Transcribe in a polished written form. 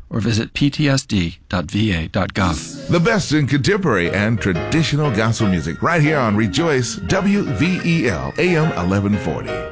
or visit ptsd.va.gov. The best in contemporary and traditional gospel music right here on Rejoice WVEL AM 1140.